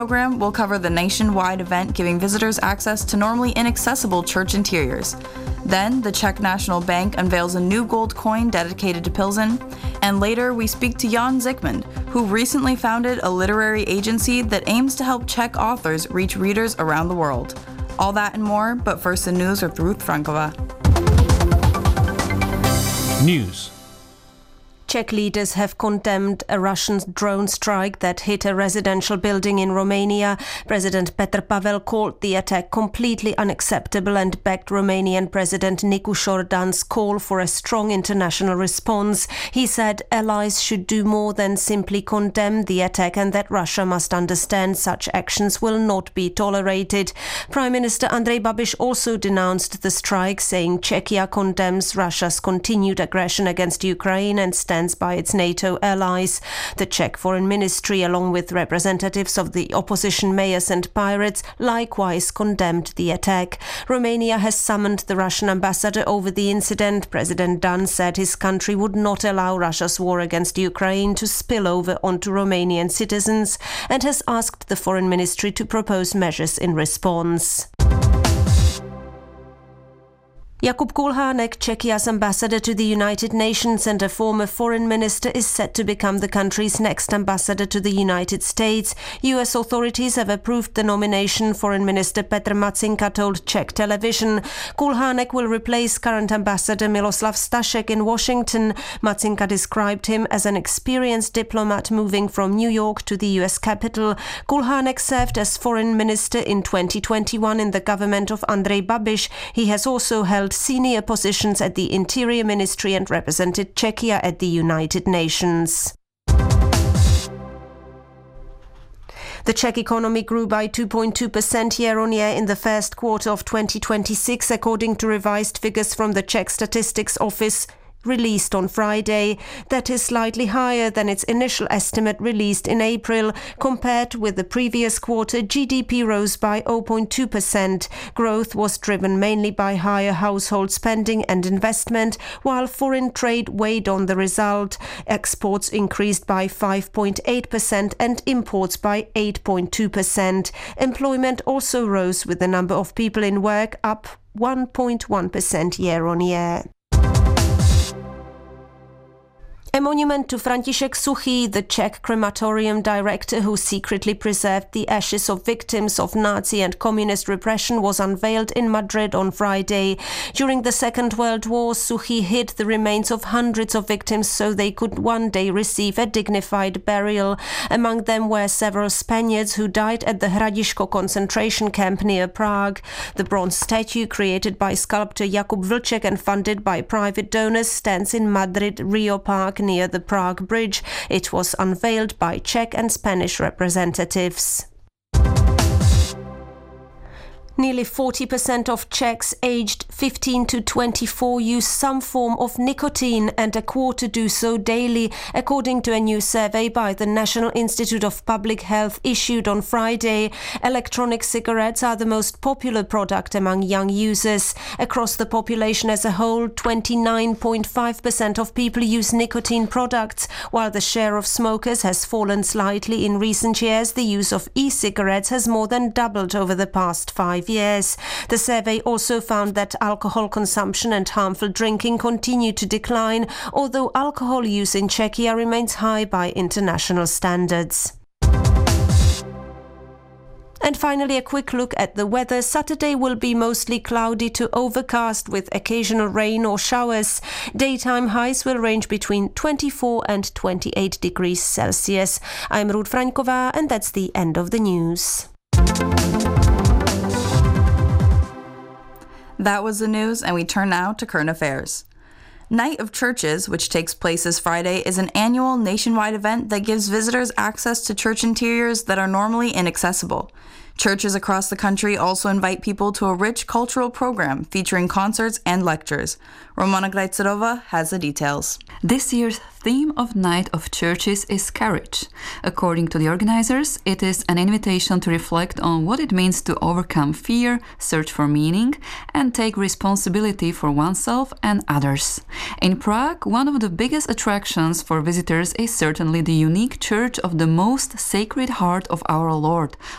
program will cover the nationwide event giving visitors access to normally inaccessible church interiors. Then, the Czech National Bank unveils a new gold coin dedicated to Pilsen. And later, we speak to Jan Zikmund, who recently founded a literary agency that aims to help Czech authors reach readers around the world. All that and more, but first the news with Ruth Frankova. News. Czech leaders have condemned a Russian drone strike that hit a residential building in Romania. President Petr Pavel called the attack completely unacceptable and backed Romanian President Nicu Șordan's call for a strong international response. He said allies should do more than simply condemn the attack and that Russia must understand such actions will not be tolerated. Prime Minister Andrej Babiš also denounced the strike, saying Czechia condemns Russia's continued aggression against Ukraine and stands by its NATO allies. The Czech Foreign Ministry, along with representatives of the opposition mayors and pirates, likewise condemned the attack. Romania has summoned the Russian ambassador over the incident. President Dan said his country would not allow Russia's war against Ukraine to spill over onto Romanian citizens and has asked the Foreign Ministry to propose measures in response. Jakub Kulhánek, Czechia's ambassador to the United Nations and a former foreign minister, is set to become the country's next ambassador to the United States. U.S. authorities have approved the nomination, Foreign Minister Petr Matynka told Czech television. Kulhánek will replace current ambassador Miloslav Stashek in Washington. Matynka described him as an experienced diplomat moving from New York to the U.S. capital. Kulhánek served as foreign minister in 2021 in the government of Andrej Babiš. He has also held senior positions at the Interior Ministry and represented Czechia at the United Nations. The Czech economy grew by 2.2% year-on-year in the first quarter of 2026, according to revised figures from the Czech Statistics Office released on Friday. That is slightly higher than its initial estimate released in April. Compared with the previous quarter, GDP rose by 0.2%. Growth was driven mainly by higher household spending and investment, while foreign trade weighed on the result. Exports increased by 5.8% and imports by 8.2%. Employment also rose, with the number of people in work up 1.1% year-on-year. A monument to František Suchý, the Czech crematorium director who secretly preserved the ashes of victims of Nazi and communist repression, was unveiled in Madrid on Friday. During the Second World War, Suchý hid the remains of hundreds of victims so they could one day receive a dignified burial. Among them were several Spaniards who died at the Hradišťko concentration camp near Prague. The bronze statue, created by sculptor Jakub Vlček and funded by private donors, stands in Madrid Rio Park near the Prague Bridge. It was unveiled by Czech and Spanish representatives. Nearly 40% of Czechs aged 15 to 24 use some form of nicotine, and a quarter do so daily, according to a new survey by the National Institute of Public Health issued on Friday. Electronic cigarettes are the most popular product among young users. Across the population as a whole, 29.5% of people use nicotine products, while the share of smokers has fallen slightly in recent years. The use of e-cigarettes has more than doubled over the past 5 years. The survey also found that alcohol consumption and harmful drinking continue to decline, although alcohol use in Czechia remains high by international standards. And finally, a quick look at the weather. Saturday will be mostly cloudy to overcast with occasional rain or showers. Daytime highs will range between 24 and 28 degrees Celsius. I'm Ruth Frankova, and that's the end of the news. That was the news, and we turn now to current affairs. Night of Churches, which takes place this Friday, is an annual nationwide event that gives visitors access to church interiors that are normally inaccessible. Churches across the country also invite people to a rich cultural program featuring concerts and lectures. Romana Grajcerova has the details. This year's theme of Night of Churches is courage. According to the organizers, it is an invitation to reflect on what it means to overcome fear, search for meaning, and take responsibility for oneself and others. In Prague, one of the biggest attractions for visitors is certainly the unique Church of the Most Sacred Heart of Our Lord,